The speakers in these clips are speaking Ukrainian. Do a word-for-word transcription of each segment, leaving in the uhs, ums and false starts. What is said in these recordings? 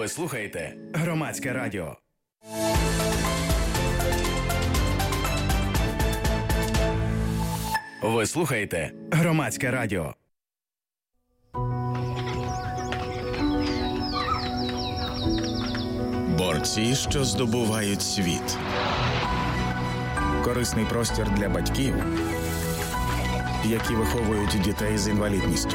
Ви слухаєте Громадське радіо. Ви слухаєте Громадське радіо. Борці, що здобувають світ. Корисний простір для батьків, які виховують дітей з інвалідністю.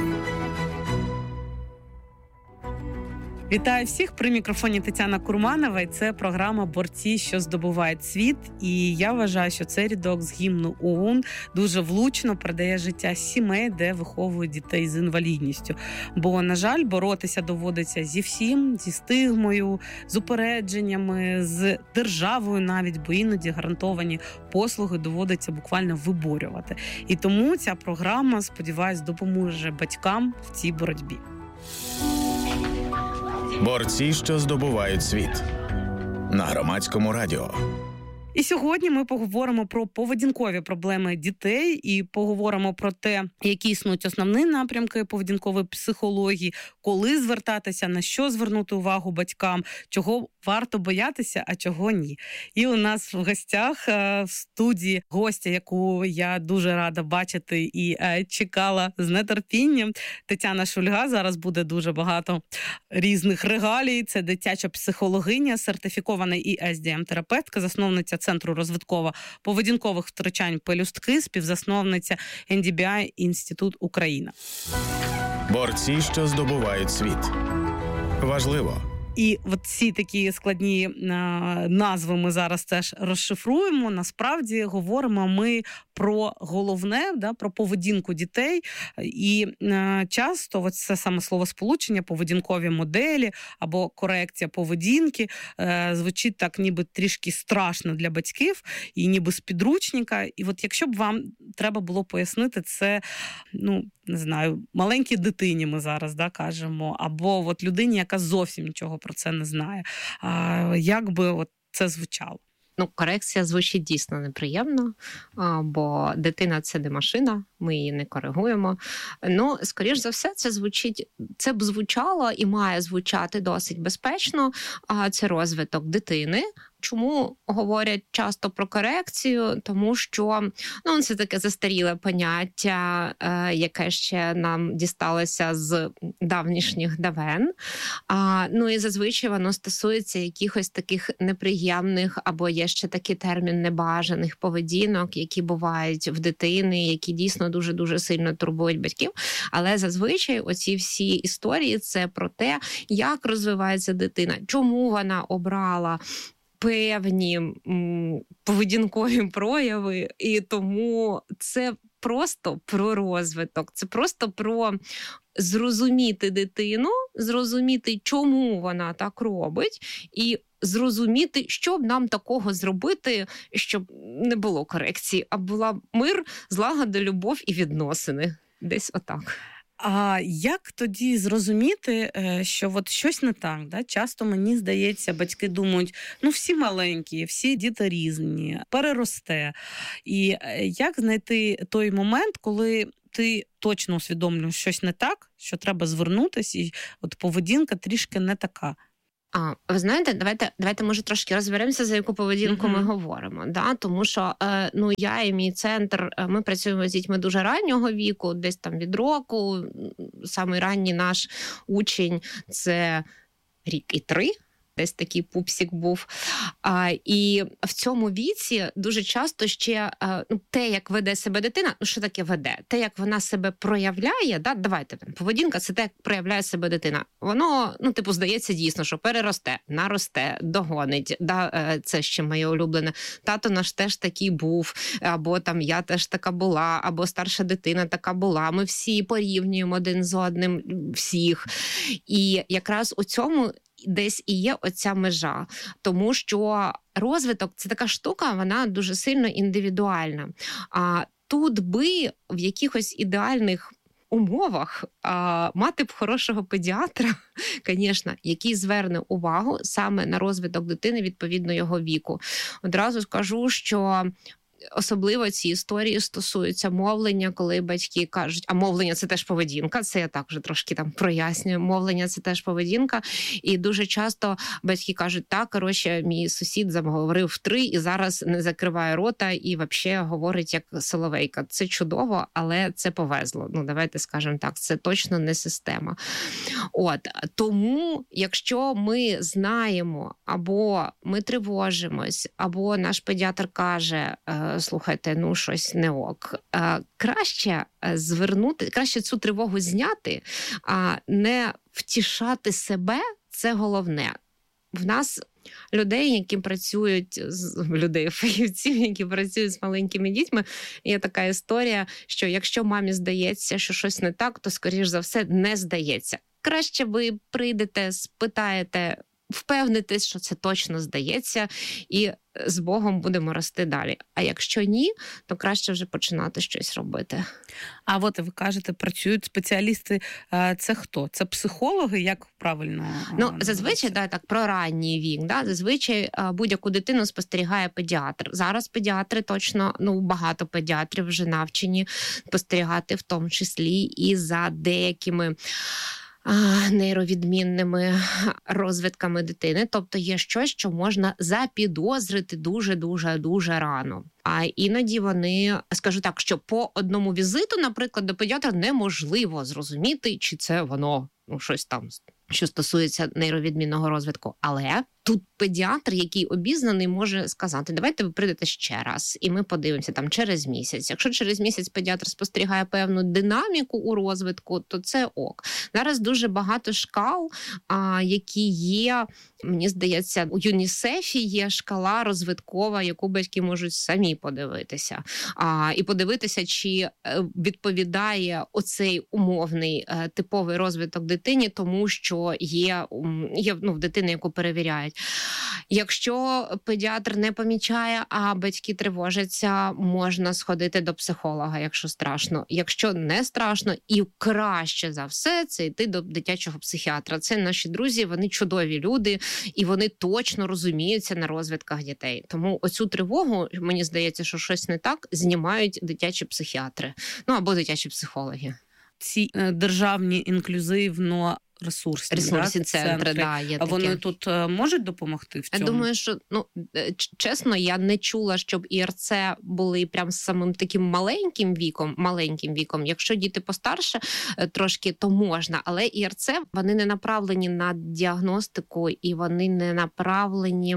Вітаю всіх, при мікрофоні Тетяна Курманова, і це програма «Борці, що здобувають світ». І я вважаю, що цей рядок з гімну ООН дуже влучно передає життя сімей, де виховують дітей з інвалідністю. Бо, на жаль, боротися доводиться зі всім, зі стигмою, з упередженнями, з державою навіть, бо іноді гарантовані послуги доводиться буквально виборювати. І тому ця програма, сподіваюсь, допоможе батькам в цій боротьбі. Борці, що здобувають світ. На Громадському радіо. І сьогодні ми поговоримо про поведінкові проблеми дітей і поговоримо про те, які існують основні напрямки поведінкової психології, коли звертатися, на що звернути увагу батькам, чого варто боятися, а чого ні. І у нас в гостях в студії гостя, яку я дуже рада бачити і чекала з нетерпінням, Тетяна Шульга. Зараз буде дуже багато різних регалій. Це дитяча психологиня, сертифікована і ес ді ем-терапевтка, засновниця Центру розвитково-поведінкових втручань «Пелюстки», співзасновниця ен ді бі ай Інститут Україна. Борці, що здобувають світ. Важливо. І от ці такі складні а, назви ми зараз теж розшифруємо. Насправді говоримо ми про головне, да, про поведінку дітей. І а, часто от це саме словосполучення, поведінкові моделі або корекція поведінки а, звучить так ніби трішки страшно для батьків і ніби з підручника. І от якщо б вам треба було пояснити це, ну, не знаю, маленькій дитині ми зараз, да, кажемо, або от людині, яка зовсім нічого про це не знає. А, як би от це звучало? Ну, корекція звучить дійсно неприємно, бо дитина – це не машина, ми її не коригуємо. Ну, скоріш за все, це звучить, це б звучало і має звучати досить безпечно. Це розвиток дитини. Чому говорять часто про корекцію? Тому що, ну, це таке застаріле поняття, е, яке ще нам дісталося з давнішніх давен. А, ну і зазвичай воно стосується якихось таких неприємних, або є ще такий термін небажаних поведінок, які бувають в дитини, які дійсно дуже-дуже сильно турбують батьків. Але зазвичай оці всі історії – це про те, як розвивається дитина, чому вона обрала певні м, поведінкові прояви, і тому це просто про розвиток, це просто про зрозуміти дитину, зрозуміти, чому вона так робить, і зрозуміти, що б нам такого зробити, щоб не було корекції, а була мир, злагода, любов і відносини. Десь отак. А як тоді зрозуміти, що от щось не так? Да? Часто, мені здається, батьки думають, ну всі маленькі, всі діти різні, переросте. І як знайти той момент, коли ти точно усвідомлюєш щось не так, що треба звернутися, і от поведінка трішки не така? А, ви знаєте, давайте, давайте, може, трошки розберемося, за яку поведінку uh-huh. ми говоримо. Да? Тому що е, ну, я і мій центр, ми працюємо з дітьми дуже раннього віку, десь там від року. Самий ранній наш учень – це рік і три. Десь такий пупсик був. А, і в цьому віці дуже часто ще а, ну, те, як веде себе дитина, ну що таке веде? Те, як вона себе проявляє, да? Давайте, поведінка – це те, як проявляє себе дитина. Воно, ну, типу, здається дійсно, що переросте, наросте, догонить. Да? Це ще моє улюблене. Тато наш теж такий був, або там я теж така була, або старша дитина така була. Ми всі порівнюємо один з одним, всіх. І якраз у цьому десь і є оця межа, тому що розвиток – це така штука, вона дуже сильно індивідуальна. А тут би в якихось ідеальних умовах а, мати б хорошого педіатра, звісно, який зверне увагу саме на розвиток дитини відповідно його віку. Одразу скажу, що особливо ці історії стосуються мовлення, коли батьки кажуть, а мовлення – це теж поведінка, це я так вже трошки там прояснюю, мовлення – це теж поведінка, і дуже часто батьки кажуть, так, коротше, мій сусід заговорив в три і зараз не закриває рота і взагалі говорить як соловейка. Це чудово, але це повезло. Ну, давайте скажемо так, це точно не система. От, тому, якщо ми знаємо, або ми тривожимось, або наш педіатр каже, слухайте, ну щось не ок, краще звернути, краще цю тривогу зняти, а не втішати себе, це головне. В нас людей, які працюють, людей, фахівців, які працюють з маленькими дітьми, є така історія, що якщо мамі здається, що щось не так, то, скоріш за все, не здається. Краще ви прийдете, спитаєте, впевнитесь, що це точно здається, і з Богом будемо рости далі. А якщо ні, то краще вже починати щось робити. А от ви кажете, працюють спеціалісти. Це хто? Це психологи? Як правильно? Ну, зазвичай, да, так, про ранній вік. Да, зазвичай будь-яку дитину спостерігає педіатр. Зараз педіатри точно, ну, багато педіатрів вже навчені спостерігати, в тому числі і за деякими нейровідмінними розвитками дитини. Тобто є щось, що можна запідозрити дуже-дуже-дуже рано. А іноді вони, скажу так, що по одному візиту, наприклад, до педіатра неможливо зрозуміти, чи це воно, ну, щось там, що стосується нейровідмінного розвитку. Але тут педіатр, який обізнаний, може сказати, давайте ви прийдете ще раз, і ми подивимося там через місяць. Якщо через місяць педіатр спостерігає певну динаміку у розвитку, то це ок. Зараз дуже багато шкал, а, які є, мені здається, у ЮНІСЕФі є шкала розвиткова, яку батьки можуть самі подивитися. А, і подивитися, чи відповідає оцей умовний типовий розвиток дитині тому, що є, є ну, в дитини, яку перевіряють. Якщо педіатр не помічає, а батьки тривожаться, можна сходити до психолога, якщо страшно. Якщо не страшно, і краще за все, це йти до дитячого психіатра. Це наші друзі, вони чудові люди, і вони точно розуміються на розвитках дітей. Тому оцю тривогу, мені здається, що щось не так, знімають дитячі психіатри. Ну, або дитячі психологи. Ці е, державні інклюзивно ресурсні, ресурсні да, центри, центри. Да, є такі. Вони тут можуть допомогти в цьому? Я думаю, що, ну, чесно, я не чула, щоб ІРЦ були прям з самим таким маленьким віком, маленьким віком. Якщо діти постарше трошки, то можна. Але ІРЦ, вони не направлені на діагностику і вони не направлені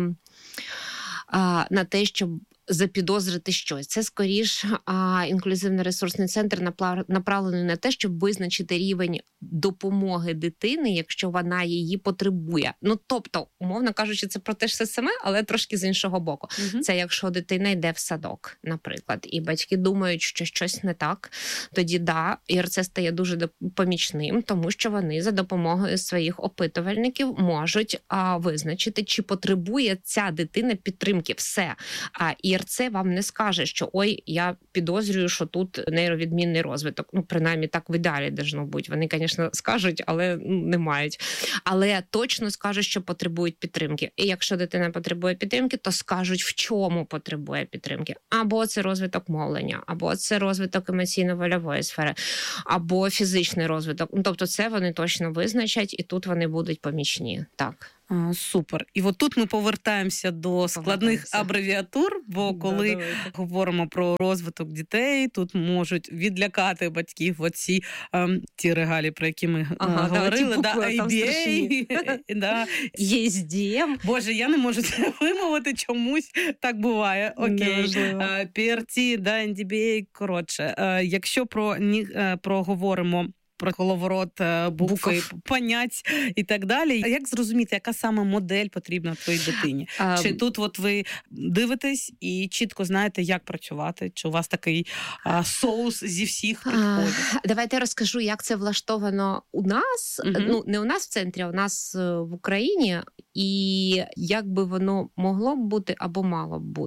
а, на те, щоб запідозрити щось. Це, скоріш, інклюзивно-ресурсний центр направлений на те, щоб визначити рівень допомоги дитини, якщо вона її потребує. Ну, тобто, умовно кажучи, це про те ж все саме, але трошки з іншого боку. Угу. Це якщо дитина йде в садок, наприклад, і батьки думають, що щось не так, тоді, да, ІРЦ стає дуже помічним, тому що вони за допомогою своїх опитувальників можуть а, визначити, чи потребує ця дитина підтримки. Все. А ІРЦ вам не скаже, що ой, я підозрюю, що тут нейровідмінний розвиток. Ну, принаймні, так в ідеалі должно бути. Вони, звісно, скажуть, але не мають. Але точно скажуть, що потребують підтримки. І якщо дитина потребує підтримки, то скажуть, в чому потребує підтримки. Або це розвиток мовлення, або це розвиток емоційно-вольової сфери, або фізичний розвиток. Ну, тобто це вони точно визначать, і тут вони будуть помічні. Так. А, супер. І от тут ми повертаємося до складних абревіатур, бо коли да, говоримо про розвиток дітей, тут можуть відлякати батьків оці ем, ті регалі, про які ми ага, говорили. Да, ей ді ей, да. ей ес ді ем. Боже, я не можу це вимовити, чомусь так буває. Окей. пі ар ті, да, ен ді бі ей, коротше. Якщо про, про говоримо про коловорот, букви, понять і так далі. А як зрозуміти, яка саме модель потрібна твоїй дитині? Um, чи тут от ви дивитесь і чітко знаєте, як працювати? Чи у вас такий а, соус зі всіх підходів? Uh, давайте я розкажу, як це влаштовано у нас. Uh-huh. Ну, не у нас в центрі, а у нас в Україні. І як би воно могло б бути або мало б бути.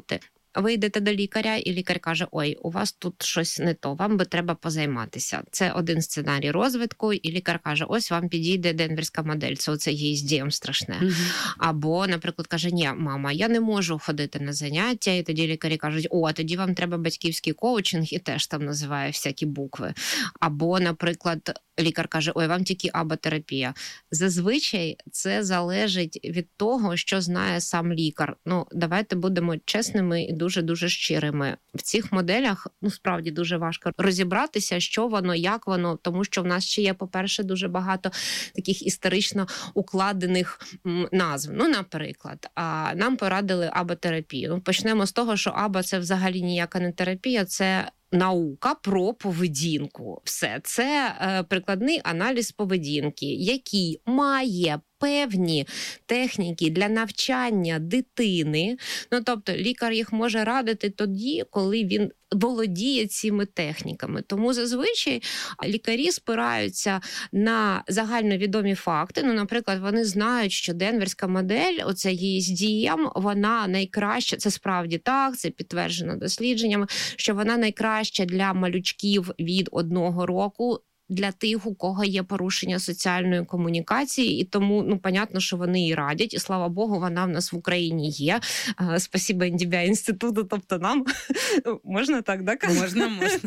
Ви йдете до лікаря, і лікар каже, ой, у вас тут щось не то, вам би треба позайматися. Це один сценарій розвитку, і лікар каже, ось вам підійде денверська модель, це оце є із дієм страшне. Mm-hmm. Або, наприклад, каже, ні, мама, я не можу ходити на заняття, і тоді лікарі кажуть, о, тоді вам треба батьківський коучинг, і теж там називає всякі букви. Або, наприклад, лікар каже, ой, вам тільки аботерапія. Зазвичай це залежить від того, що знає сам лікар. Ну, давайте будемо чесними і дуже-дуже щирими. В цих моделях, ну, справді дуже важко розібратися, що воно, як воно, тому що в нас ще є, по-перше, дуже багато таких історично укладених м, назв. Ну, наприклад, а, нам порадили аботерапію. Ну, почнемо з того, що аба – це взагалі ніяка не терапія, це наука про поведінку. Все. Це е, прикладний аналіз поведінки, який має певні техніки для навчання дитини. Ну, тобто, лікар їх може радити тоді, коли він володіє цими техніками. Тому зазвичай лікарі спираються на загальновідомі факти. Ну, наприклад, вони знають, що денверська модель, оце ей ес ді ем, вона найкраща, це справді так, це підтверджено дослідженнями, що вона найкраща для малючків від одного року, для тих, у кого є порушення соціальної комунікації, і тому, ну, понятно, що вони і радять, і, слава Богу, вона в нас в Україні є. Спасибо ен ді бі ей інституту, тобто нам. Можна так, да? Можна, можна.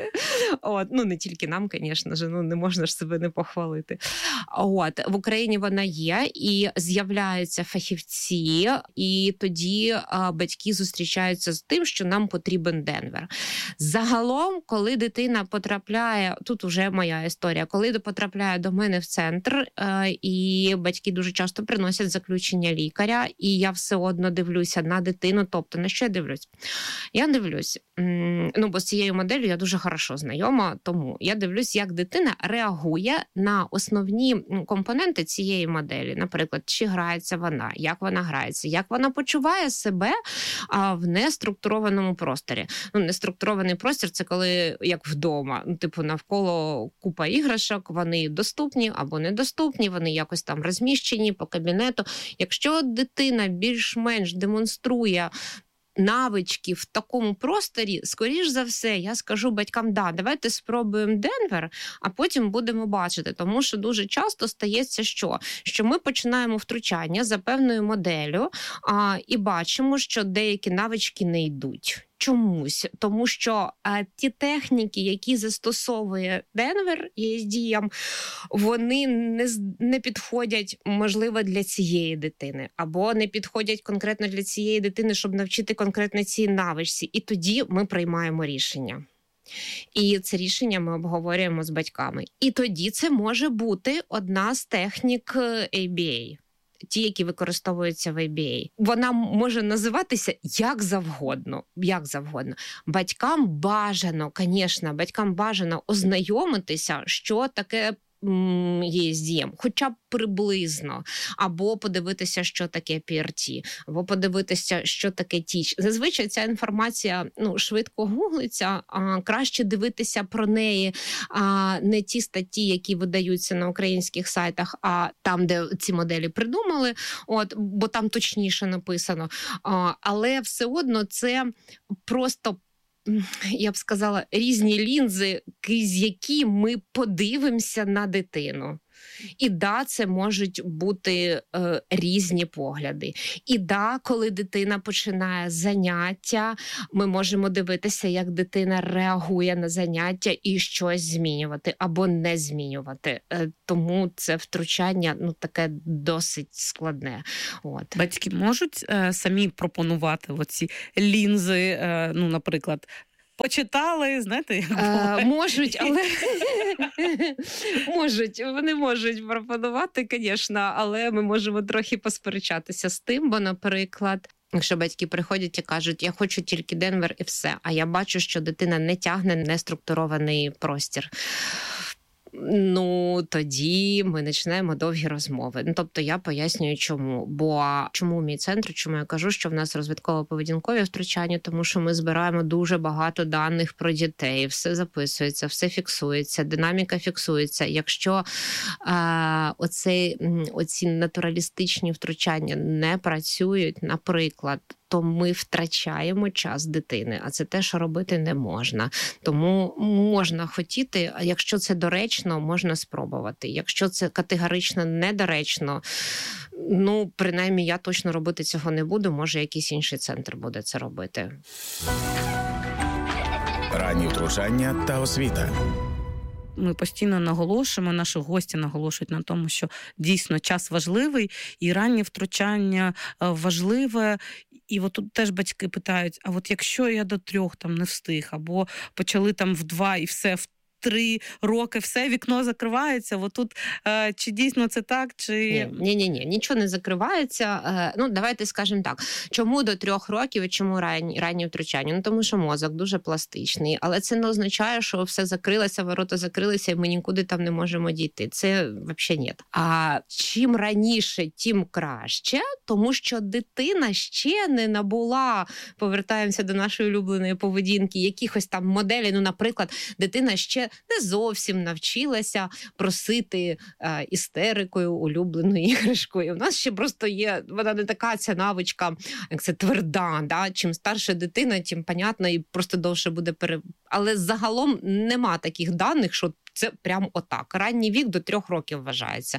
От, ну, не тільки нам, звісно ж, ну, не можна ж себе не похвалити. От, в Україні вона є, і з'являються фахівці, і тоді а, батьки зустрічаються з тим, що нам потрібен Денвер. Загалом, коли дитина потрапляє, тут уже моя історія, коли потрапляє до мене в центр, і батьки дуже часто приносять заключення лікаря, і я все одно дивлюся на дитину. Тобто, на що я дивлюсь? Я дивлюсь, ну, бо з цією моделлю я дуже хорошо знайома, тому я дивлюсь, як дитина реагує на основні компоненти цієї моделі. Наприклад, чи грається вона, як вона грається, як вона почуває себе в неструктурованому просторі. Ну, неструктурований простір – це коли, як вдома, ну, типу, навколо купа іграшок, вони доступні або недоступні, вони якось там розміщені по кабінету. Якщо дитина більш-менш демонструє навички в такому просторі, скоріш за все, я скажу батькам, да, давайте спробуємо Денвер, а потім будемо бачити. Тому що дуже часто стається, що? Що ми починаємо втручання за певною моделлю а, і бачимо, що деякі навички не йдуть. Чомусь, тому що а, ті техніки, які застосовує Денвер ей ес ді ем, вони не, не підходять, можливо, для цієї дитини, або не підходять конкретно для цієї дитини, щоб навчити конкретно цій навичці. І тоді ми приймаємо рішення. І це рішення ми обговорюємо з батьками. І тоді це може бути одна з технік ей бі ей. Ті, які використовуються в ей бі ей. Вона може називатися як завгодно, як завгодно. Батькам бажано, звісно, батькам бажано ознайомитися, що таке ей ес ді ем, хоча б приблизно, або подивитися, що таке пі ар ті, або подивитися, що таке тіч. Зазвичай ця інформація, ну, швидко гуглиться, а краще дивитися про неї а не ті статті, які видаються на українських сайтах, а там, де ці моделі придумали, от, бо там точніше написано. А, але все одно це просто, я б сказала, різні лінзи, крізь які ми подивимося на дитину. І да, це можуть бути е, різні погляди. І да, коли дитина починає заняття, ми можемо дивитися, як дитина реагує на заняття і щось змінювати або не змінювати. Е, тому це втручання, ну, таке досить складне. От. Батьки можуть е, самі пропонувати оці лінзи, е, ну, наприклад, почитали, знаєте, як е, можуть, але можуть, вони можуть пропонувати, звісно, але ми можемо трохи посперечатися з тим, бо, наприклад, якщо батьки приходять і кажуть, я хочу тільки Денвер і все, а я бачу, що дитина не тягне неструктурований простір, ну, тоді ми починаємо довгі розмови. Ну, тобто я пояснюю, чому. Бо чому мій центр, чому я кажу, що в нас розвитково-поведінкові втручання, тому що ми збираємо дуже багато даних про дітей, все записується, все фіксується, динаміка фіксується. Якщо е, оцей, оці натуралістичні втручання не працюють, наприклад, то ми втрачаємо час дитини, а це те, що робити не можна. Тому можна хотіти, а якщо це доречно, можна спробувати. Якщо це категорично недоречно, ну, принаймні, я точно робити цього не буду, може, якийсь інший центр буде це робити. Ранні втручання та освіта. Ми постійно наголошуємо, наші гості наголошують на тому, що дійсно час важливий, і раннє втручання важливе. І от тут теж батьки питають, а от якщо я до трьох там не встиг, або почали там в два і все, в три роки все, вікно закривається, от тут е, чи дійсно це так, чи... Ні, ні, ні, нічого не закривається. Е, ну, давайте скажемо так, чому до трьох років і чому ранні, ранні втручання? Ну, тому що мозок дуже пластичний, але це не означає, що все закрилося, ворота закрилися, і ми нікуди там не можемо дійти. Це взагалі ні. А чим раніше, тим краще, тому що дитина ще не набула, повертаємося до нашої улюбленої поведінки, якихось там моделей, ну, наприклад, дитина ще не зовсім навчилася просити е, істерикою улюбленою іграшкою. У нас ще просто є, вона не така ця навичка, як це тверда. Да? Чим старша дитина, тим, понятно, і просто довше буде пере... Але загалом нема таких даних, що це прям отак. Ранній вік до трьох років вважається.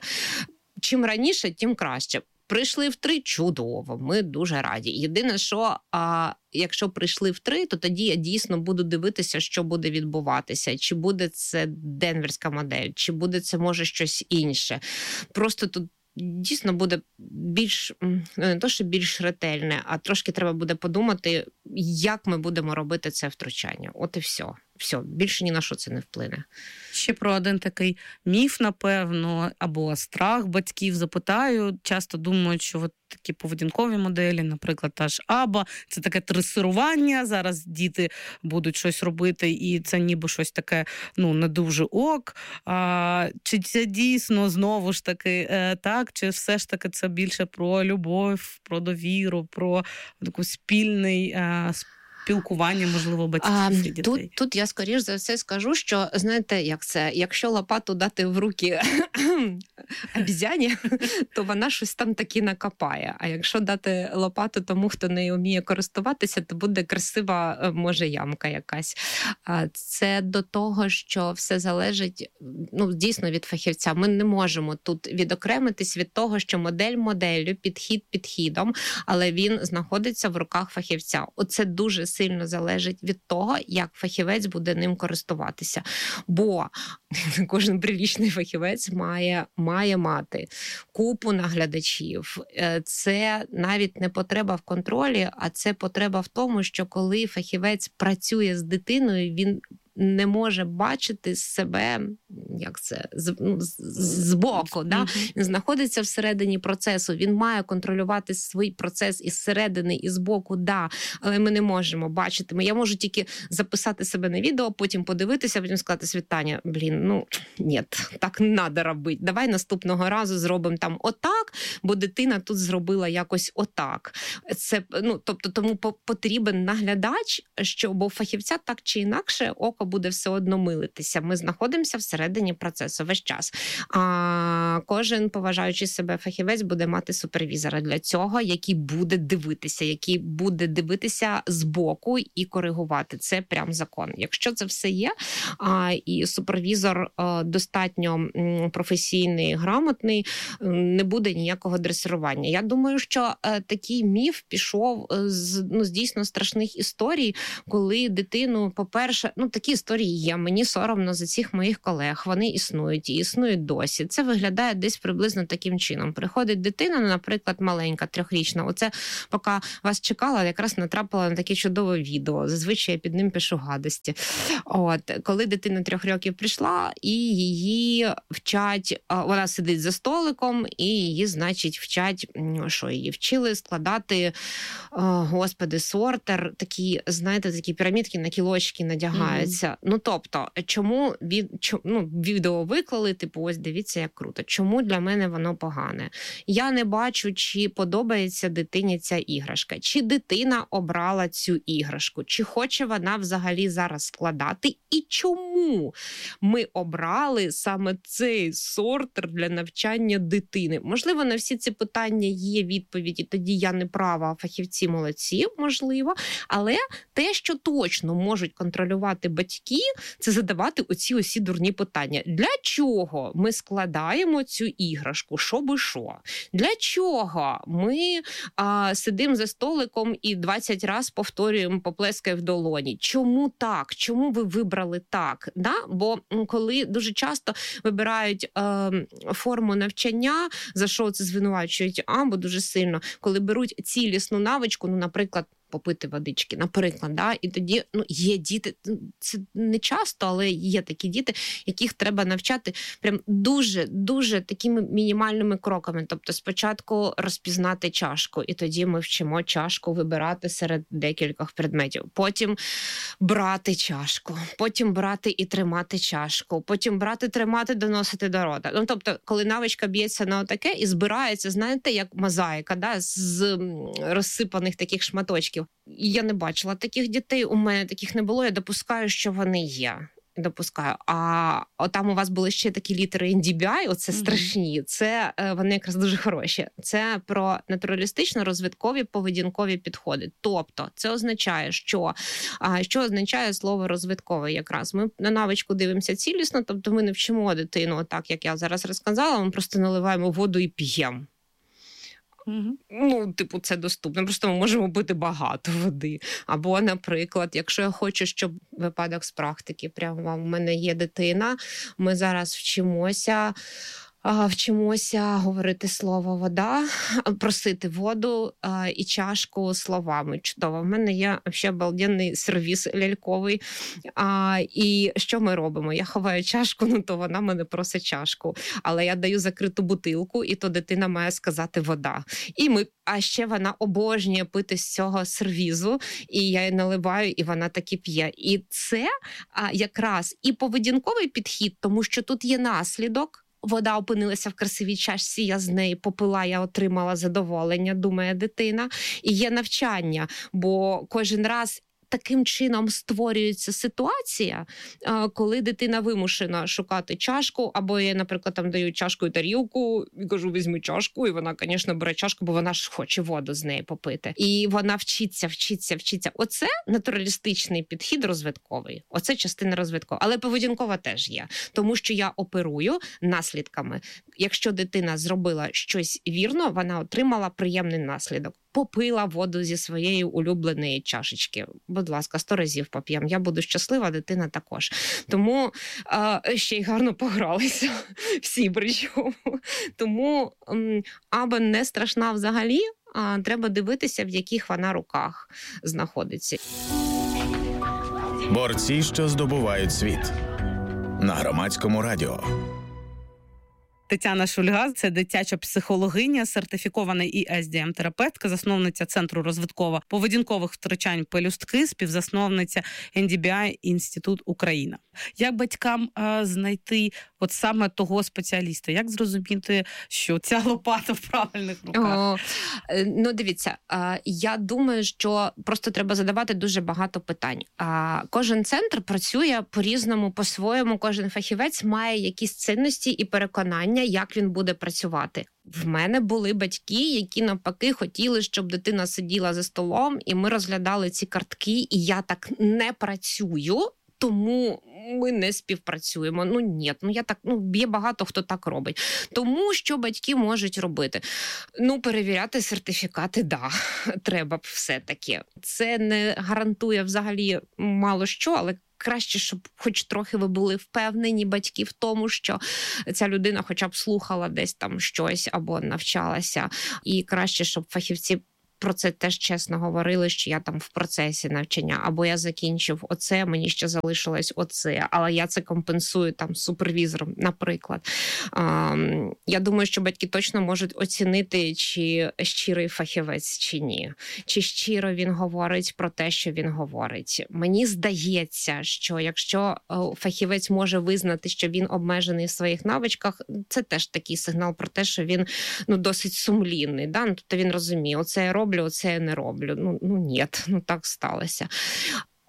Чим раніше, тим краще. Прийшли в три – чудово, ми дуже раді. Єдине, що а, якщо прийшли в три, то тоді я дійсно буду дивитися, що буде відбуватися. Чи буде це денверська модель, чи буде це, може, щось інше. Просто тут дійсно буде більш, не то, що більш ретельне, а трошки треба буде подумати, як ми будемо робити це втручання. От і все. Все, більше ні на що це не вплине. Ще про один такий міф, напевно, або страх батьків запитаю. Часто думають, що от такі поведінкові моделі, наприклад, та ж АБА, це таке тренування, зараз діти будуть щось робити, і це ніби щось таке, ну, не дуже ок. А, чи це дійсно, знову ж таки, е, так, чи все ж таки це більше про любов, про довіру, про таку спільний е, спілкування, можливо, батьків а, і дітей? Тут, тут я, скоріш за все, скажу, що, знаєте, як це, якщо лопату дати в руки обізяні, то вона щось там таки накопає. А якщо дати лопату тому, хто не вміє користуватися, то буде красива, може, ямка якась. Це до того, що все залежить, ну, дійсно, від фахівця. Ми не можемо тут відокремитись від того, що модель моделлю, підхід підхідом, але він знаходиться в руках фахівця. Оце дуже сильно залежить від того, як фахівець буде ним користуватися. Бо кожен прилічний фахівець має, має мати купу наглядачів. Це навіть не потреба в контролі, а це потреба в тому, що коли фахівець працює з дитиною, він не може бачити себе, як це, з, ну, з боку, mm-hmm. да? Він знаходиться всередині процесу, він має контролювати свій процес із середини, і з боку, да, але ми не можемо бачити. Я можу тільки записати себе на відео, потім подивитися, потім сказати: Світаня, блін, ну, ні, так не треба робити. Давай наступного разу зробимо там отак, бо дитина тут зробила якось отак. Це, ну, тобто, тому потрібен наглядач, що, бо фахівця так чи інакше око буде все одно милитися. Ми знаходимося всередині процесу весь час. А кожен поважаючий себе фахівець буде мати супервізора для цього, який буде дивитися, який буде дивитися збоку і коригувати. Це прям закон. Якщо це все є, а, і супервізор а, достатньо м, професійний, грамотний, не буде ніякого дресирування. Я думаю, що а, такий міф пішов з, ну, з дійсно страшних історій, коли дитину, по-перше, ну, такі історії є, мені соромно за цих моїх колег, вони існують і існують досі. Це виглядає десь приблизно таким чином. Приходить дитина, наприклад, маленька, трьохрічна, оце поки вас чекала, якраз натрапила на таке чудове відео, зазвичай я під ним пишу гадості. От, коли дитина трьох років прийшла, і її вчать, вона сидить за столиком, і її, значить, вчать, що її вчили складати, господи, сортер, такі, знаєте, такі пірамідки на кілочки надягаються. Mm-hmm. Ну, тобто, чому від, чому, ну, відео виклали, типу, ось дивіться, як круто. Чому для мене воно погане? Я не бачу, чи подобається дитині ця іграшка, чи дитина обрала цю іграшку, чи хоче вона взагалі зараз складати, і чому ми обрали саме цей сортер для навчання дитини. Можливо, Можливо, на всі ці питання є відповіді, тоді я не права, а фахівці молодці, можливо. Але те, що точно можуть контролювати батьки, це задавати оці усі дурні питання. Для чого ми складаємо цю іграшку? Що би що? Для чого ми а, сидимо за столиком і двадцять разів повторюємо поплескай в долоні? Чому так? Чому ви вибрали так? Да? Бо коли дуже часто вибирають е, форму навчання, за що це звинувачують або дуже сильно, коли беруть цілісну навичку, ну, наприклад, попити водички, наприклад, да? І тоді ну, є діти, це не часто, але є такі діти, яких треба навчати прям дуже-дуже такими мінімальними кроками. Тобто спочатку розпізнати чашку, і тоді ми вчимо чашку вибирати серед декількох предметів. Потім брати чашку, потім брати і тримати чашку, потім брати, тримати, доносити до рота. Ну, тобто, коли навичка б'ється на отаке і збирається, знаєте, як мозаїка, да? З розсипаних таких шматочків. Я не бачила таких дітей, у мене таких не було, я допускаю, що вони є. Допускаю. А там у вас були ще такі літери ен ді бі ай, оце mm-hmm. страшні, це вони якраз дуже хороші. Це про натуралістично-розвиткові поведінкові підходи. Тобто, це означає, що, що означає слово розвитковий якраз. Ми на навичку дивимося цілісно, тобто ми не вчимо дитину так, як я зараз розказала, ми просто наливаємо воду і п'ємо. Mm-hmm. Ну, типу, це доступно. Просто ми можемо пити багато води. Або, наприклад, якщо я хочу, щоб випадок з практики, прямо в мене є дитина, ми зараз вчимося, вчимося говорити слово «вода», просити воду і чашку словами. Чудово. В мене є взагалі обалденний сервіс ляльковий. А, і що ми робимо? Я ховаю чашку, ну то вона мене просить чашку. Але я даю закриту бутилку, і то дитина має сказати «вода». І ми, а ще вона обожнює пити з цього сервізу, і я її наливаю, і вона таки п'є. І це а, якраз і поведінковий підхід, тому що тут є наслідок. Вода опинилася в красивій чашці, я з неї попила, я отримала задоволення, думає дитина. І є навчання, бо кожен раз таким чином створюється ситуація, коли дитина вимушена шукати чашку, або я, наприклад, там даю чашку і тарілку, і кажу, візьми чашку, і вона, звісно, бере чашку, бо вона ж хоче воду з неї попити. І вона вчиться, вчиться, вчиться. Оце натуралістичний підхід розвитковий. Оце частина розвиткова. Але поведінкова теж є. Тому що я оперую наслідками. Якщо дитина зробила щось вірно, вона отримала приємний наслідок. Попила воду зі своєї улюбленої чашечки. Будь ласка, сто разів поп'ємо. Я буду щаслива, дитина також. Тому е, ще й гарно погралися. Всі причому. Тому е, аби не страшна взагалі, е, треба дивитися, в яких вона руках знаходиться. Борці, що здобувають світ. На Громадському радіо. Тетяна Шульга – це дитяча психологиня, сертифікована і ес ді ем-терапевтка, засновниця Центру розвитково-поведінкових втручань «Пелюстки», співзасновниця ен ді бі ай «Інститут Україна». Як батькам а, знайти от саме того спеціаліста? Як зрозуміти, що ця лопата в правильних руках? О, ну, дивіться, я думаю, що просто треба задавати дуже багато питань. Кожен центр працює по-різному, по-своєму, кожен фахівець має якісь цінності і переконання, як він буде працювати. В мене були батьки, які навпаки хотіли, щоб дитина сиділа за столом, і ми розглядали ці картки, і я так не працюю, тому ми не співпрацюємо. Ну, ні, ну я так, ну, є багато хто так робить. Тому що батьки можуть робити? Ну, перевіряти сертифікати, да, треба все-таки. Це не гарантує взагалі мало що, але краще, щоб хоч трохи ви були впевнені, батьки, в тому, що ця людина хоча б слухала десь там щось або навчалася. І краще, щоб фахівці про це теж чесно говорили, що я там в процесі навчання, або я закінчив оце, мені ще залишилось оце, але я це компенсую там супервізором, наприклад. А, я думаю, що батьки точно можуть оцінити, чи щирий фахівець, чи ні. Чи щиро він говорить про те, що він говорить. Мені здається, що якщо фахівець може визнати, що він обмежений в своїх навичках, це теж такий сигнал про те, що він ну, досить сумлінний. Да? Ну, тобто він розуміє, оце я роблю, оце я не роблю. Ну, ну ні, ну так сталося.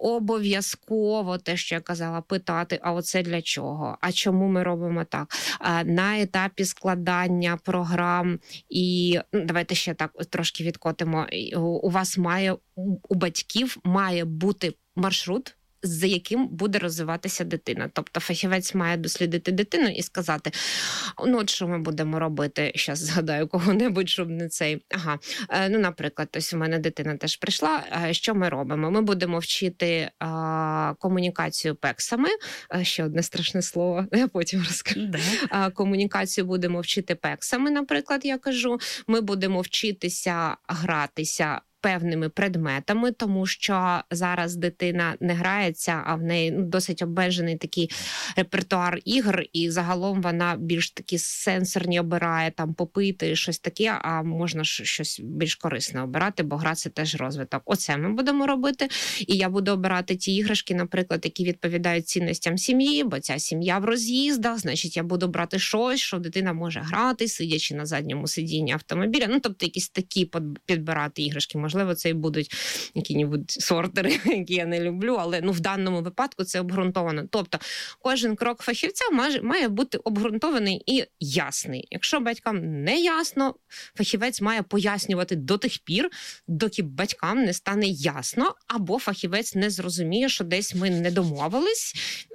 обов'язково те, що я казала, питати, а оце для чого? А чому ми робимо так? На етапі складання програм і, ну, давайте ще так трошки відкотимо, у вас має, у батьків має бути маршрут, за яким буде розвиватися дитина. Тобто фахівець має дослідити дитину і сказати, ну от що ми будемо робити, зараз згадаю кого-небудь, щоб не цей. Ага, ну, наприклад, ось у мене дитина теж прийшла, що ми робимо? Ми будемо вчити а, комунікацію пексами, ще одне страшне слово, я потім розкажу. Да. Комунікацію будемо вчити пексами, наприклад, я кажу. Ми будемо вчитися гратися певними предметами, тому що зараз дитина не грається, а в неї, ну, досить обмежений такий репертуар ігор, і загалом вона більш такі сенсорні обирає, там попити, щось таке, а можна щось більш корисне обирати, бо гра – це теж розвиток. Оце ми будемо робити, і я буду обирати ті іграшки, наприклад, які відповідають цінностям сім'ї, бо ця сім'я в роз'їздах, значить, я буду брати щось, що дитина може грати, сидячи на задньому сидінні автомобіля, ну, тобто якісь такі підбирати іграшки, можливо, це і будуть які-небудь сортери, які я не люблю, але, ну, в даному випадку це обґрунтовано. Тобто кожен крок фахівця має, має бути обґрунтований і ясний. Якщо батькам не ясно, фахівець має пояснювати до тих пір, доки батькам не стане ясно, або фахівець не зрозуміє, що десь ми не домовились,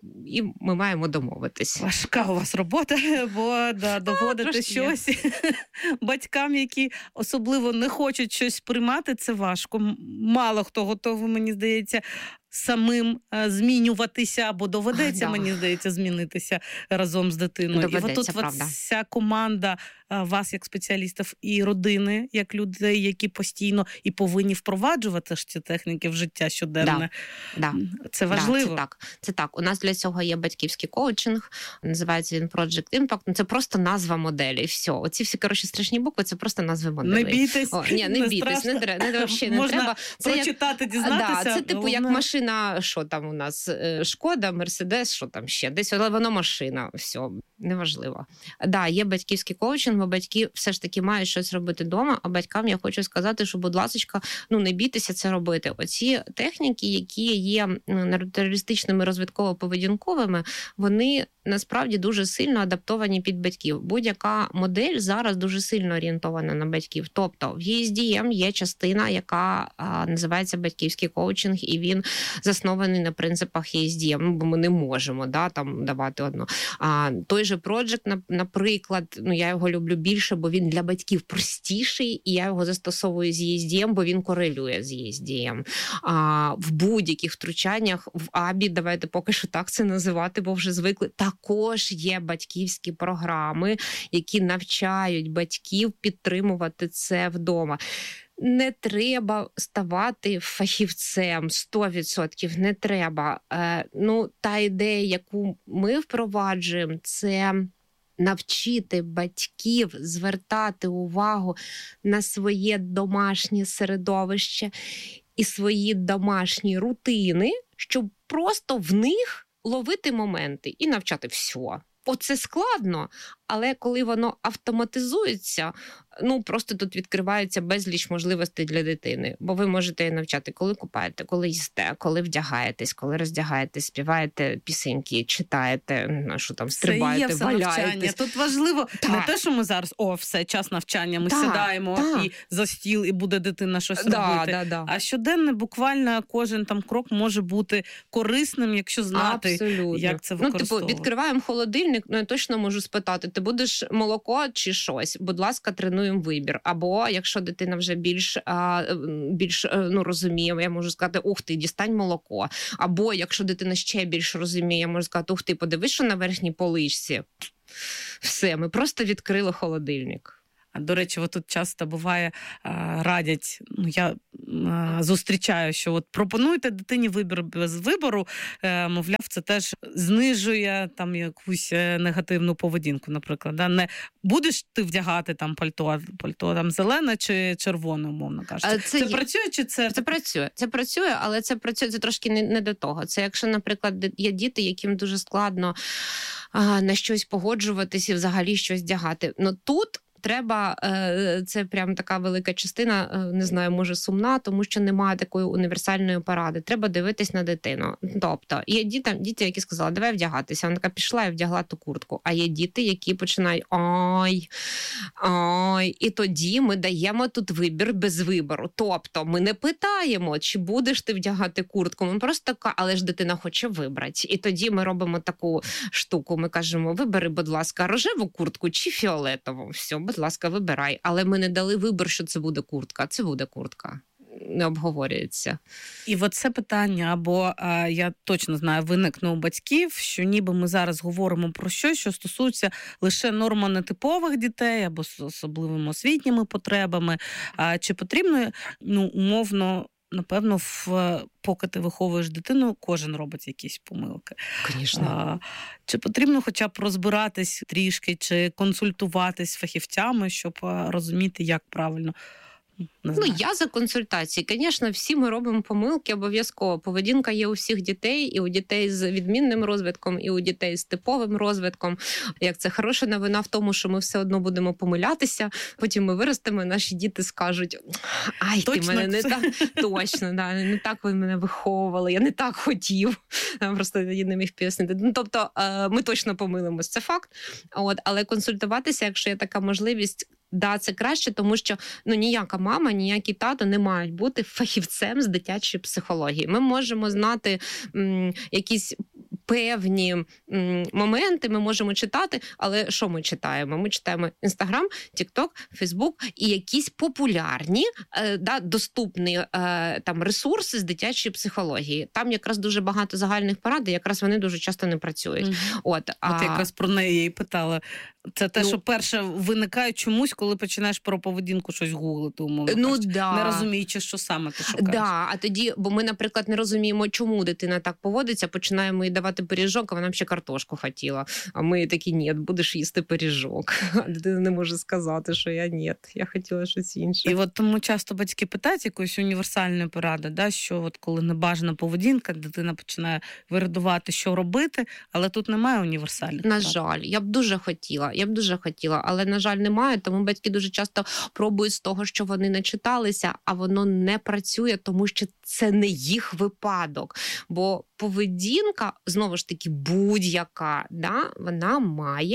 і ми маємо домовитись. Важка у вас робота, бо да, доводити а, щось батькам, які особливо не хочуть щось приймати, це важко. Мало хто готовий, мені здається, самим е, змінюватися, або доведеться, а, да. мені здається, змінитися разом з дитиною. Доведеться, і от тут правда. Вся команда е, вас, як спеціалістів, і родини, як людей, які постійно і повинні впроваджувати ж ці техніки в життя щоденне. Да. Це важливо. Да, це так. Це так. У нас для цього є батьківський коучинг, називається він Project Impact. Ну, це просто назва моделі. Все. Оці всі, коротше, страшні букви, це просто назви моделей. Не бійтесь. О, ні, не, не бійтесь, не, не, не, не, не треба. Це прочитати, як, дізнатися. Да, це типу головне... як машина, що там у нас, Шкода, Мерседес, що там ще, десь, але воно машина, все, неважливо. Да, є батьківський коучинг, бо батьки все ж таки мають щось робити вдома, а батькам я хочу сказати, що, будь ласка, ну, не бійтеся це робити. Оці техніки, які є натуралістичними розвитково-поведінковими, вони насправді дуже сильно адаптовані під батьків. Будь-яка модель зараз дуже сильно орієнтована на батьків. Тобто в і ес ді ем є частина, яка а, називається батьківський коучинг, і він заснований на принципах і ес ді ем, бо ми не можемо, да, там давати одну. А той же Project, наприклад, ну, я його люблю більше, бо він для батьків простіший, і я його застосовую з і ес ді ем, бо він корелює з і ес ді ем. А в будь-яких втручаннях в АБІ, давайте поки що так це називати, бо вже звикли, також є батьківські програми, які навчають батьків підтримувати це вдома. Не треба ставати фахівцем, сто відсотків не треба. Е, ну, та ідея, яку ми впроваджуємо, це навчити батьків звертати увагу на своє домашнє середовище і свої домашні рутини, щоб просто в них ловити моменти і навчати все. Оце складно, але коли воно автоматизується, ну, просто тут відкривається безліч можливостей для дитини. Бо ви можете її навчати, коли купаєте, коли їсте, коли вдягаєтесь, коли роздягаєтесь, співаєте пісеньки, читаєте, що там, стрибаєте, валяєтесь. Тут важливо так. Не те, що ми зараз, о, все, час навчання, ми так, сідаємо так. і за стіл, і буде дитина щось да, робити. Да, да. А щоденно, буквально, кожен там крок може бути корисним, якщо знати, абсолютно. Як це використовувати. Ну, типу, відкриваємо холодильник, ну, я точно можу спитати, ти будеш молоко чи щось? Будь ласка, тренуємо вибір. Або, якщо дитина вже більш, більш ну, розуміє, я можу сказати, ух ти, дістань молоко. Або, якщо дитина ще більш розуміє, я можу сказати, ух ти, подивись, що на верхній поличці. Все, ми просто відкрили холодильник. До речі, от тут часто буває, радять, ну, я зустрічаю, що от пропонуйте дитині вибір без вибору, мовляв, це теж знижує там якусь негативну поведінку, наприклад. Да? Не будеш ти вдягати там пальто, пальто там зелене чи червоне, умовно кажучи. Це, це є... працює чи це? Це працює, це працює, але це працює, це трошки не, не до того. Це якщо, наприклад, є діти, яким дуже складно а, на щось погоджуватись і взагалі щось вдягати. Ну тут треба, це прям така велика частина, не знаю, може сумна, тому що немає такої універсальної поради. Треба дивитись на дитину. Тобто, є діти, діти, які сказали, давай вдягатися. Вона така пішла і вдягла ту куртку. А є діти, які починають ой, ой. І тоді ми даємо тут вибір без вибору. Тобто, ми не питаємо, чи будеш ти вдягати куртку. Ми просто така, але ж дитина хоче вибрати. І тоді ми робимо таку штуку. Ми кажемо, вибери, будь ласка, рожеву куртку чи фіолетову. Все, будь ласка, вибирай. Але ми не дали вибір, що це буде куртка. Це буде куртка. Не обговорюється. І от це питання, або а, я точно знаю, виникне у батьків, що ніби ми зараз говоримо про щось, що стосується лише нормотипових дітей, або з особливими освітніми потребами. А, чи потрібно, ну, умовно, напевно, в, поки ти виховуєш дитину, кожен робить якісь помилки. Звісно. Чи потрібно хоча б розбиратись трішки, чи консультуватись з фахівцями, щоб розуміти, як правильно? Ну, я за консультації. Звісно, всі ми робимо помилки обов'язково. Поведінка є у всіх дітей, і у дітей з відмінним розвитком, і у дітей з типовим розвитком. Як це хороша новина в тому, що ми все одно будемо помилятися, потім ми виростемо, і наші діти скажуть, ай, точно, ти мене не так, точно, да, не так ви мене виховували, я не так хотів. Просто я не міг пояснити. Ну, тобто, ми точно помилимось, це факт. От, але консультуватися, якщо є така можливість, да, це краще, тому що ну, ніяка мама, ніякий тато не мають бути фахівцем з дитячої психології. Ми можемо знати м, якісь певні м, моменти, ми можемо читати, але що ми читаємо? Ми читаємо Інстаграм, Тікток, Фейсбук і якісь популярні, е, да, доступні е, там, ресурси з дитячої психології. Там якраз дуже багато загальних порад, і якраз вони дуже часто не працюють. Mm-hmm. От, а... От якраз про неї я і питала. Це те, ну, що перше виникає чомусь, коли починаєш про поведінку щось гуглити, умовно ну, кажучи, да. не розуміючи, що саме ти шукаєш. Да, а тоді, бо ми, наприклад, не розуміємо, чому дитина так поводиться, починаємо їй давати пиріжок, а вона б ще картошку хотіла. А ми такі, ні, будеш їсти пиріжок. А дитина не може сказати, що я ні, я хотіла щось інше. І от тому часто батьки питають якоїсь універсальної поради, да, що от коли небажана поведінка, дитина починає вирадувати, що робити, але тут немає універсальних На порад. жаль, я б дуже хотіла, я б дуже хотіла, але, на жаль, немає, тому батьки дуже часто пробують з того, що вони начиталися, а воно не працює, тому що це не їх випадок. Бо поведінка, знову ж таки, будь-яка, да, вона має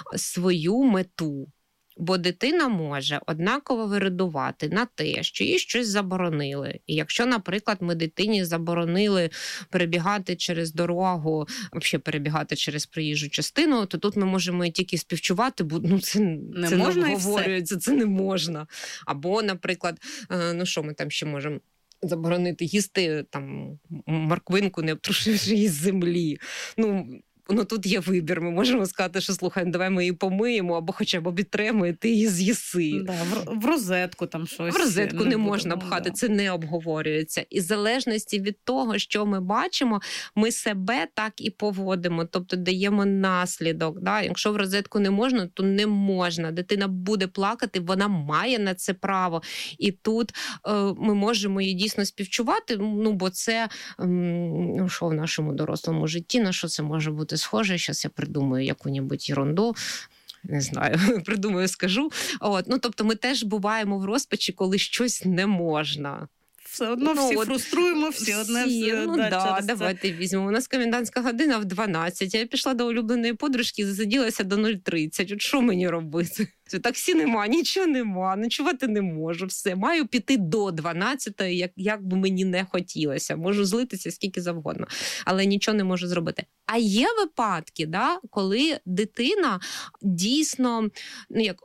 свою мету. Бо дитина може однаково вирадувати на те, що їй щось заборонили. І якщо, наприклад, ми дитині заборонили перебігати через дорогу, взагалі перебігати через проїжджу частину, то тут ми можемо і тільки співчувати, бо ну, це не це можна не обговорюється, це не можна. Або, наприклад, ну що ми там ще можемо? Заборонити їсти там морквинку, не обтрушивши її з землі. Ну, Ну, тут є вибір. Ми можемо сказати, що, слухай, давай ми її помиємо, або хоча б обітремо, і ти її з'їси. Да, в, в розетку там щось. В розетку не, не можна буде, пхати, да. Це не обговорюється. І в залежності від того, що ми бачимо, ми себе так і поводимо, тобто даємо наслідок. Да? Якщо в розетку не можна, то не можна. Дитина буде плакати, вона має на це право. І тут е, ми можемо її дійсно співчувати, ну, бо це, е, ну, що в нашому дорослому житті, на що це може бути схоже, зараз я придумаю яку-небудь ерунду, не знаю, придумаю, скажу. От, ну, тобто ми теж буваємо в розпачі, коли щось не можна. Все одно ну, всі от, фруструємо, всі, всі одне все. Ну, да, да, давайте візьмемо. У нас комендантська година в дванадцять, я пішла до улюбленої подружки і засиділася до нуль тридцять. От що мені робити? Таксі нема, нічого нема, ночувати не можу, все. Маю піти до дванадцятої, як, як би мені не хотілося. Можу злитися скільки завгодно, але нічого не можу зробити. А є випадки, да, коли дитина дійсно, ну, як,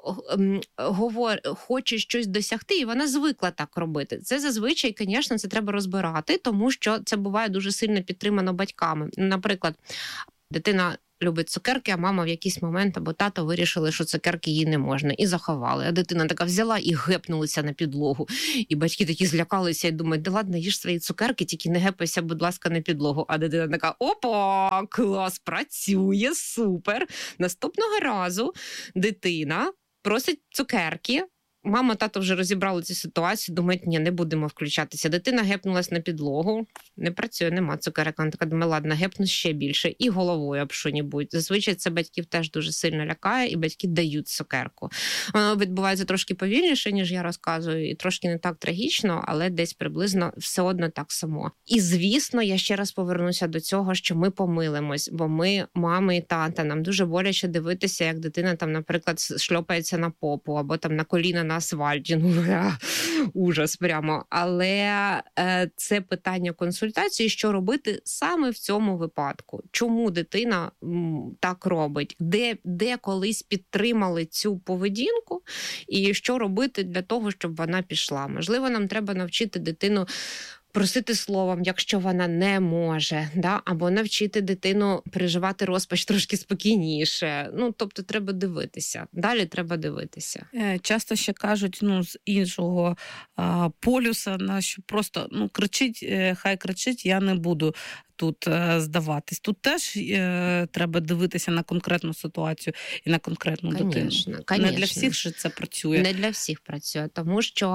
говор, хоче щось досягти, і вона звикла так робити. Це зазвичай, звісно, це треба розбирати, тому що це буває дуже сильно підтримано батьками. Наприклад, дитина любить цукерки, а мама в якийсь момент або тато вирішили, що цукерки їй не можна, і заховали. А дитина така взяла і гепнулася на підлогу. І батьки такі злякалися і думають, да ладно, їж свої цукерки, тільки не гепайся, будь ласка, на підлогу. А дитина така, опа, клас, працює, супер. Наступного разу дитина просить цукерки, Мама, тато вже розібрали цю ситуацію, думають, ні, не будемо включатися. Дитина гепнулась на підлогу, не працює, нема цукерок. Вона така думає, ладно, гепну ще більше. І головою об що-небудь. Зазвичай це батьків теж дуже сильно лякає, і батьки дають цукерку. Воно відбувається трошки повільніше, ніж я розказую, і трошки не так трагічно, але десь приблизно все одно так само. І, звісно, я ще раз повернуся до цього, що ми помилимось, бо ми, мами і тата, нам дуже боляче дивитися, як дитина там, наприклад, шльопається на попу, або там на коліна на асфальті. Ну, ужас прямо. Але е, це питання консультації, що робити саме в цьому випадку. Чому дитина м, так робить? Де, де колись підтримали цю поведінку? І що робити для того, щоб вона пішла? Можливо, нам треба навчити дитину просити словом, якщо вона не може, да? Або навчити дитину переживати розпач трошки спокійніше. Ну, тобто треба дивитися. Далі треба дивитися. Часто ще кажуть, ну, з іншого а, полюса, на що просто, ну, кричить, хай кричить, я не буду тут е, здаватись. Тут теж е, треба дивитися на конкретну ситуацію і на конкретну конечно, дитину. Конечно. Не для всіх же це працює. Не для всіх працює, тому що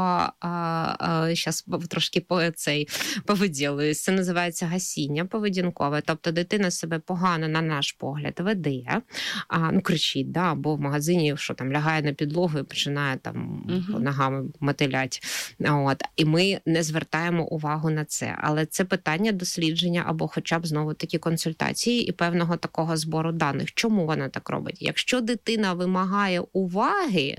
зараз трошки по цей повиділююсь. Це називається гасіння поведінкове. Тобто дитина себе погано, на наш погляд, веде, а, ну, кричить, да, або в магазині, що там, лягає на підлогу і починає там угу. ногами мотилять. От. І ми не звертаємо увагу на це. Але це питання дослідження або хоча б знову такі консультації і певного такого збору даних. Чому вона так робить? Якщо дитина вимагає уваги,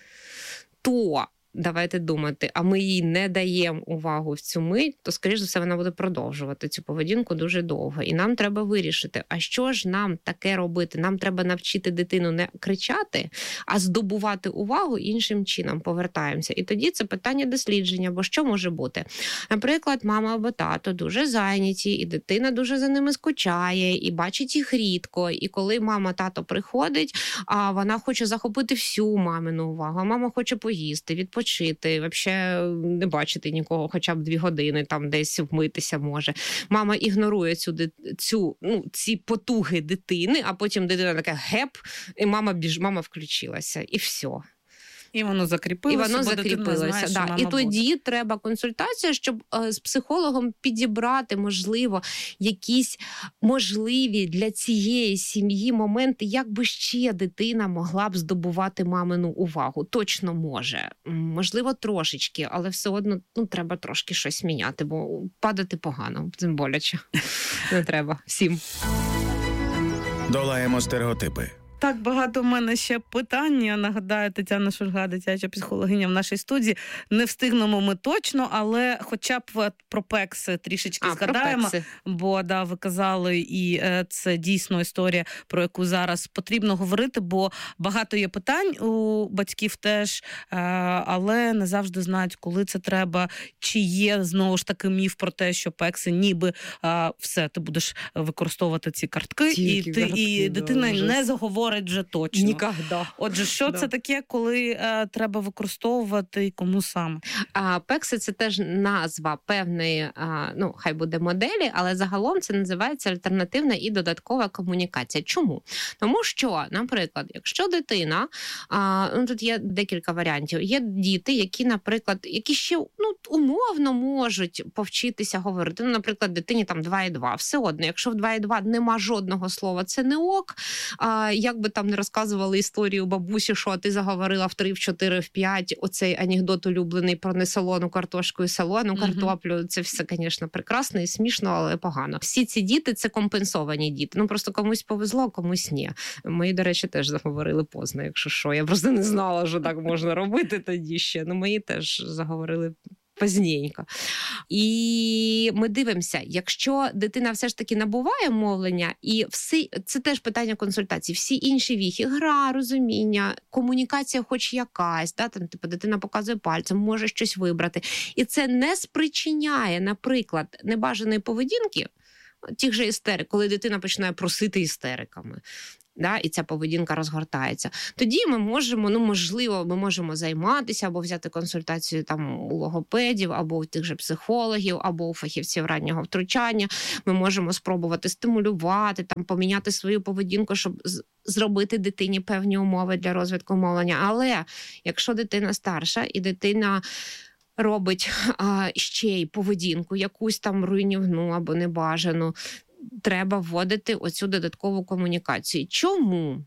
то давайте думати, а ми їй не даємо увагу в цю мить, то, скоріш за все, вона буде продовжувати цю поведінку дуже довго. І нам треба вирішити, а що ж нам таке робити? Нам треба навчити дитину не кричати, а здобувати увагу іншим чином. Повертаємося. І тоді це питання дослідження, бо що може бути? Наприклад, мама або тато дуже зайняті, і дитина дуже за ними скучає, і бачить їх рідко. І коли мама, тато приходить, а вона хоче захопити всю мамину увагу, а мама хоче поїсти, відпочити, Почити, взагалі не бачити нікого, хоча б дві години, там десь вмитися може. Мама ігнорує цю, цю, ну, ці потуги дитини, а потім дитина така геп, і мама біж, мама включилася, і все. І воно закріпилося, і воно закріпилося. Знає, да. І тоді буде. Треба консультація, щоб е, з психологом підібрати, можливо, якісь можливі для цієї сім'ї моменти, як би ще дитина могла б здобувати мамину увагу. Точно може. Можливо, трошечки, але все одно, ну, треба трошки щось міняти, бо падати погано, цим боляче. Не треба всім. Долаємо стереотипи. Так багато в мене ще питань. Я нагадаю, Тетяна Шульга, дитяча психологиня в нашій студії. Не встигнемо ми точно, але хоча б про пекси трішечки а, згадаємо. Бо, да, ви казали, і е, це дійсно історія, про яку зараз потрібно говорити, бо багато є питань у батьків теж, е, але не завжди знають, коли це треба, чи є, знову ж таки, міф про те, що пекси ніби е, все, ти будеш використовувати ці картки, Тільки і, ти, картки, і да, дитина вже не заговорить вже точно. Нікогда. Отже, що да. це таке, коли е, треба використовувати і кому саме? А, пекси – це теж назва певної, а, ну, хай буде моделі, але загалом це називається альтернативна і додаткова комунікація. Чому? Тому що, наприклад, якщо дитина, а, ну, тут є декілька варіантів, є діти, які, наприклад, які ще, ну, умовно можуть повчитися говорити. Ну, наприклад, дитині там два і два. Все одно, якщо в два і два нема жодного слова, це не ок. А, як би там не розказували історію бабусі, що ти заговорила в три, в чотири, в п'ять, оцей анекдот улюблений про несолону картошку і солону картоплю, uh-huh. це все, звісно, прекрасно і смішно, але погано. Всі ці діти – це компенсовані діти. Ну, просто комусь повезло, комусь ні. Мої, до речі, теж заговорили поздно, якщо що. Я просто не знала, що так можна робити тоді ще. Ну, мої теж заговорили позненько. І ми дивимося, якщо дитина все ж таки набуває мовлення, і всі, це теж питання консультації, всі інші віхи, гра, розуміння, комунікація хоч якась, да, там, типу, дитина показує пальцем, може щось вибрати. І це не спричиняє, наприклад, небажаної поведінки, тих же істерик, коли дитина починає просити істериками. да, і ця поведінка розгортається, тоді ми можемо, ну, можливо, ми можемо займатися або взяти консультацію там у логопедів, або у тих же психологів, або у фахівців раннього втручання. Ми можемо спробувати стимулювати, там, поміняти свою поведінку, щоб зробити дитині певні умови для розвитку мовлення. Але якщо дитина старша і дитина робить а, ще й поведінку, якусь там руйнівну або небажану, треба вводити оцю додаткову комунікацію. Чому?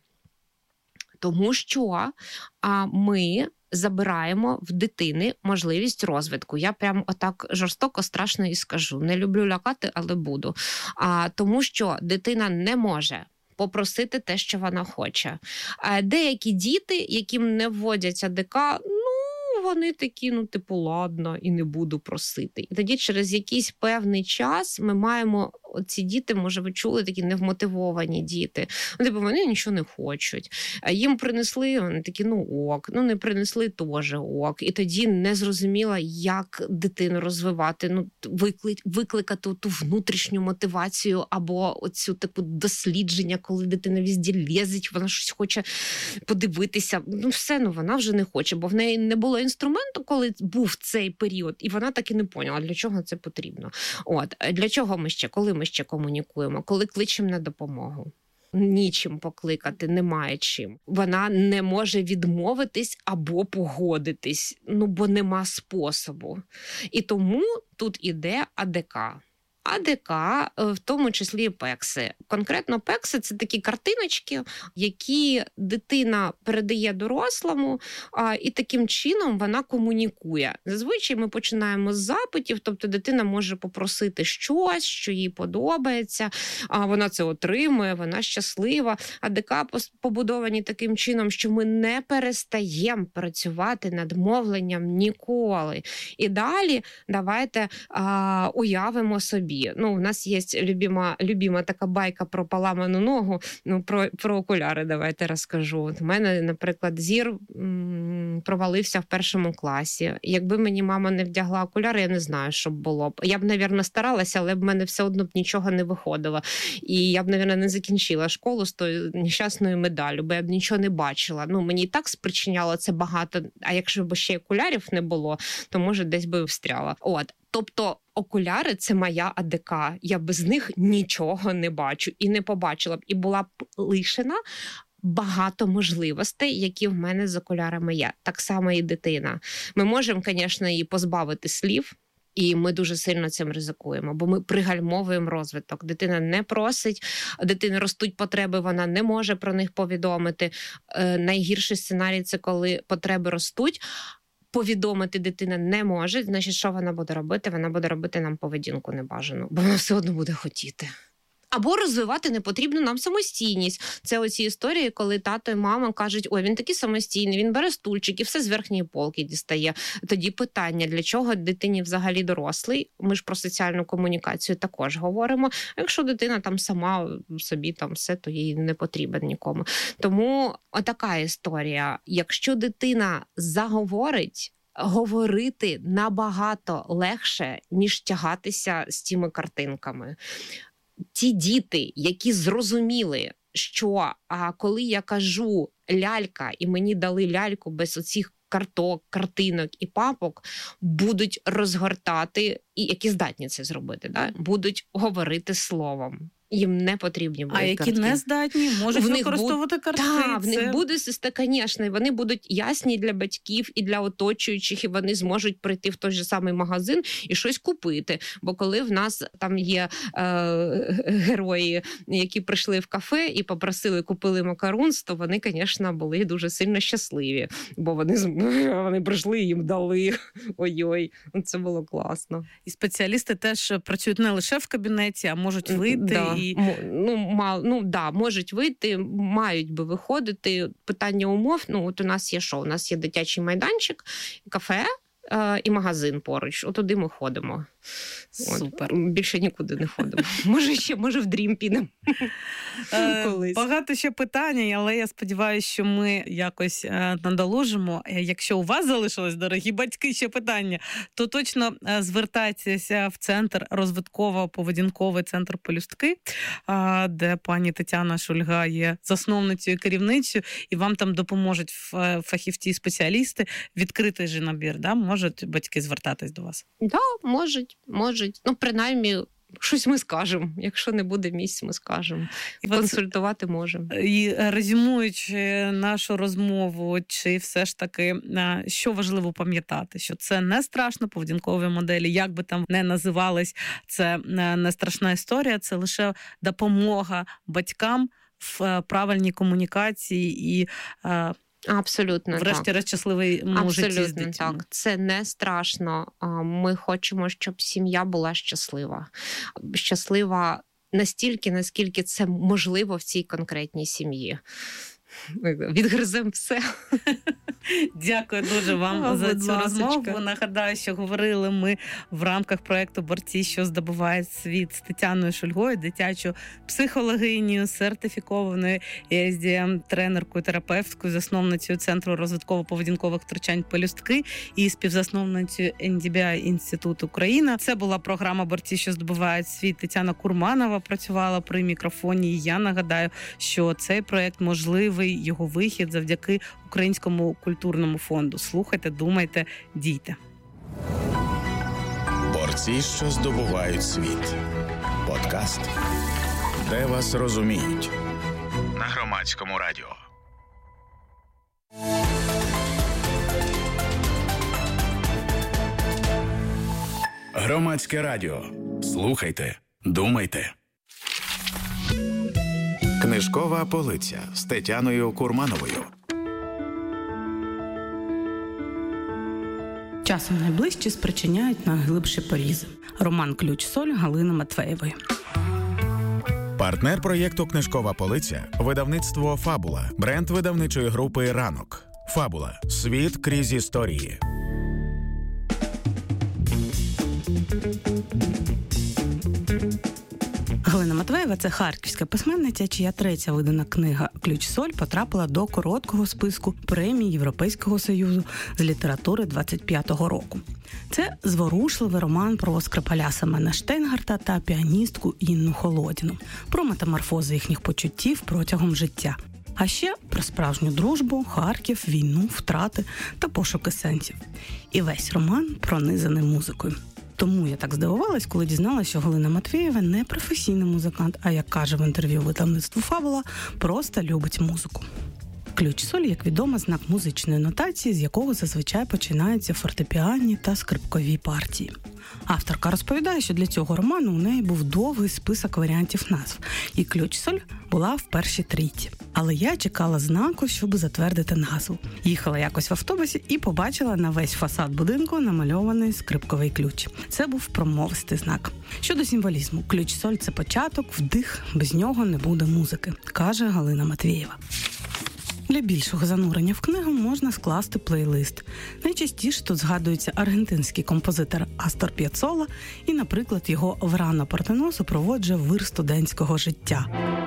Тому що а, ми забираємо в дитини можливість розвитку. Я прям отак жорстоко, страшно і скажу. Не люблю лякати, але буду. А, тому що дитина не може попросити те, що вона хоче. А деякі діти, яким не вводять АДК, ну, вони такі, ну, типу, ладно, і не буду просити. І тоді через якийсь певний час ми маємо, ці діти, може, ви чули, такі невмотивовані діти. Ну, типу, вони нічого не хочуть. Їм принесли, вони такі, ну, ок. Ну, не принесли, теж ок. І тоді не зрозуміла, як дитину розвивати, ну, викли... викликати ту внутрішню мотивацію або оцю таку дослідження, коли дитина везде лізить, вона щось хоче подивитися. Ну, все, ну, вона вже не хоче, бо в неї не було інструменту, коли був цей період, і вона так і не поняла, для чого це потрібно. От, для чого ми ще, коли ми ще комунікуємо, коли кличемо на допомогу? Нічим покликати, немає чим. Вона не може відмовитись або погодитись, ну, бо нема способу. І тому тут іде АДК. АДК, в тому числі пекси. Конкретно пекси – це такі картиночки, які дитина передає дорослому, а, і таким чином вона комунікує. Зазвичай ми починаємо з запитів, тобто дитина може попросити щось, що їй подобається, а вона це отримує, вона щаслива. АДК побудовані таким чином, що ми не перестаємо працювати над мовленням ніколи. І далі давайте а, уявимо собі. Ну, у нас є любима, любима така байка про поламану ногу, ну, про, про окуляри давайте розкажу. От у мене, наприклад, зір м- провалився в першому класі. Якби мені мама не вдягла окуляри, я не знаю, що б було б. Я б, мабуть, старалася, але в мене все одно б нічого не виходило. І я б, мабуть, не закінчила школу з тою нещасною медаллю, бо я б нічого не бачила. Ну, мені і так спричиняло це багато, а якщо б ще окулярів не було, то, може, десь би встряла. От. Тобто окуляри – це моя АДК. Я без них нічого не бачу і не побачила б. І була б лишена багато можливостей, які в мене з окулярами є. Так само і дитина. Ми можемо, звісно, її позбавити слів, і ми дуже сильно цим ризикуємо, бо ми пригальмовуємо розвиток. Дитина не просить, дитини ростуть потреби, вона не може про них повідомити. Е, найгірший сценарій – це коли потреби ростуть, повідомити дитина не може, значить, що вона буде робити? Вона буде робити нам поведінку небажану, бо вона все одно буде хотіти. Або розвивати непотрібну нам самостійність. Це оці історії, коли тато і мама кажуть, ой, він такий самостійний, він бере стульчик і все з верхньої полки дістає. Тоді питання, для чого дитині взагалі дорослий? Ми ж про соціальну комунікацію також говоримо. А якщо дитина там сама собі там все, то їй не потрібен нікому. Тому отака історія. Якщо дитина заговорить, говорити набагато легше, ніж тягатися з тими картинками. Ті діти, які зрозуміли, що а, коли я кажу лялька, і мені дали ляльку без оцих карток, картинок і папок, будуть розгортати, і які здатні це зробити, да? Будуть говорити словом. Їм не потрібні будуть а які картки. Не здатні, можуть використовувати буд... картки. Так, в це... них буде, звісно, вони будуть ясні для батьків і для оточуючих, і вони зможуть прийти в той же самий магазин і щось купити. Бо коли в нас там є е- герої, які прийшли в кафе і попросили, купили макарунс, то вони, звісно, були дуже сильно щасливі. Бо вони, вони прийшли і їм дали. Ой-ой, це було класно. І спеціалісти теж працюють не лише в кабінеті, а можуть вийти. Да. І... Ну, мал, ну, да, можуть вийти, мають би виходити. Питання умов, ну, от у нас є що? У нас є дитячий майданчик, кафе, е, і магазин поруч. Отуди ми ходимо. Супер. От, більше нікуди не ходимо. Може ще, може в Дрім підемо. Колись. Багато ще питань, але я сподіваюся, що ми якось надолужимо. Якщо у вас залишилось, дорогі батьки, ще питання, то точно звертайтеся в центр розвитково-поведінковий центр «Пелюстки», де пані Тетяна Шульга є засновницею і керівницею, і вам там допоможуть фахівці-спеціалісти. Відкритий же набір, да? Можуть батьки звертатись до вас? Так, да, можуть, можуть. Ну, принаймні, щось ми скажемо. Якщо не буде місць, ми скажемо. І консультувати можемо. І резюмуючи нашу розмову, чи все ж таки, що важливо пам'ятати? Що це не страшно, поведінкові моделі, як би там не називались, це не страшна історія, це лише допомога батькам в правильній комунікації і абсолютно врешті-решт щасливому житті з дітьми. Абсолютно так. Це не страшно. Ми хочемо, щоб сім'я була щаслива. Щаслива настільки, наскільки це можливо в цій конкретній сім'ї. Відгриземо все. Дякую дуже вам О, за цю розмову. Нагадаю, що говорили ми в рамках проєкту «Борці, що здобувають світ» з Тетяною Шульгою, дитячою психологинею, сертифікованою і ес ді ем-тренеркою, терапевткою, засновницею Центру розвитково-поведінкових втручань «Пелюстки» і співзасновницею ен ді бі ай Інститут Україна. Це була програма «Борці, що здобувають світ». Тетяна Курманова працювала при мікрофоні. І я нагадаю, що цей проєкт можливий, його вихід завдяки Українському культурному фонду. Слухайте, думайте, дійте. Борці, що здобувають світ. Подкаст, де вас розуміють. На Громадському радіо. Громадське радіо. Слухайте, думайте. Книжкова полиця з Тетяною Курмановою. Часом найближчі спричиняють найглибші порізи. Роман «Ключ-соль» Галини Матвеєвої. Партнер проєкту «Книжкова полиця» – видавництво «Фабула», бренд видавничої групи «Ранок». «Фабула» – світ крізь історії. Галина Матвеєва – це харківська письменниця, чия третя видана книга «Ключ-соль» потрапила до короткого списку премій Європейського Союзу з літератури двадцять п'ятого року. Це зворушливий роман про Скрипаля Семена Штейнгарта та піаністку Інну Холодіну, про метаморфози їхніх почуттів протягом життя. А ще про справжню дружбу, Харків, війну, втрати та пошуки сенсів. І весь роман пронизаний музикою. Тому я так здивувалась, коли дізналася, що Галина Матвеєва не професійний музикант, а, як каже в інтерв'ю видавництву «Фабула», просто любить музику. Ключ-соль, як відомо, знак музичної нотації, з якого зазвичай починаються фортепіанні та скрипкові партії. Авторка розповідає, що для цього роману у неї був довгий список варіантів назв, і «Ключ-соль» була в першій трійці. Але я чекала знаку, щоб затвердити назву. Їхала якось в автобусі і побачила на весь фасад будинку намальований скрипковий ключ. Це був промовистий знак. Щодо символізму, ключ-соль – це початок, вдих, без нього не буде музики, каже Галина Матвеєва. Для більшого занурення в книгу можна скласти плейлист. Найчастіше тут згадується аргентинський композитор Астор П'яццола і, наприклад, його Врано Портено супроводжує вир студентського життя.